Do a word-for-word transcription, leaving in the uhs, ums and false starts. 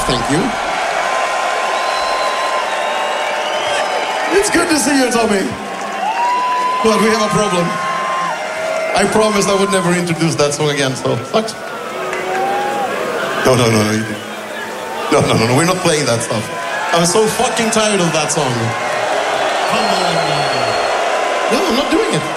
thank you. It's good to see you, Tommy. But we have a problem. I promised I would never introduce that song again, so fuck. No, no, no, no. No, no, no, no, we're not playing that stuff. I'm so fucking tired of that song. Come on. No, I'm not doing it.